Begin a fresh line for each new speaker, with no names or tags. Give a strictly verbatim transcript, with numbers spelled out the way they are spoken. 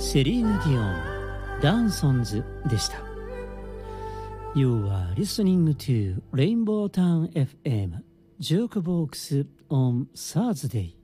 セリーヌ・ディオン、ダンソンズでした。You are listening to Rainbow Town エフエム Jukebox on Thursday.